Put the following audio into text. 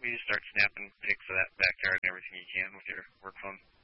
you start snapping pics of that backyard and everything you can with your work phone?